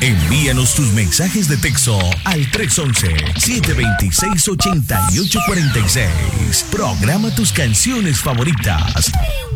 Envíanos tus mensajes de texto al 311-726-8846. Programa tus canciones favoritas